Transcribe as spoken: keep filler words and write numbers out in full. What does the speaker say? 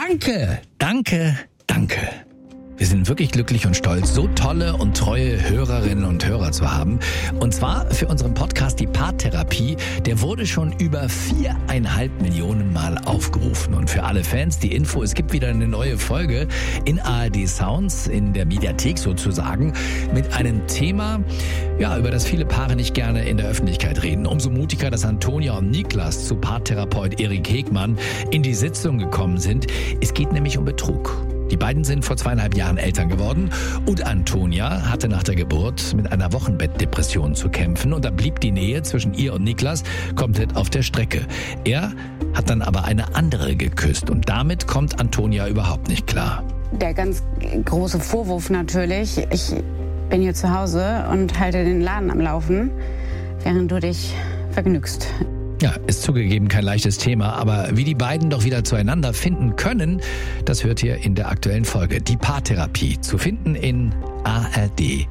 Danke, danke, danke. Wir sind wirklich glücklich und stolz, so tolle und treue Hörerinnen und Hörer zu haben. Und zwar für unseren Podcast Die Paartherapie. Der wurde schon über viereinhalb Millionen Mal aufgerufen. Und für alle Fans die Info, es gibt wieder eine neue Folge in A R D Sounds, in der Mediathek sozusagen, mit einem Thema, ja, über das viele Paare nicht gerne in der Öffentlichkeit reden. Umso mutiger, dass Antonia und Niklas zu Paartherapeut Erik Hegmann in die Sitzung gekommen sind. Es geht nämlich um Betrug. Die beiden sind vor zweieinhalb Jahren Eltern geworden und Antonia hatte nach der Geburt mit einer Wochenbettdepression zu kämpfen und da blieb die Nähe zwischen ihr und Niklas komplett auf der Strecke. Er hat dann aber eine andere geküsst und damit kommt Antonia überhaupt nicht klar. Der ganz große Vorwurf natürlich, ich bin hier zu Hause und halte den Laden am Laufen, während du dich vergnügst. Ja, ist zugegeben kein leichtes Thema, aber wie die beiden doch wieder zueinander finden können, das hört ihr in der aktuellen Folge. Die Paartherapie, zu finden in A R D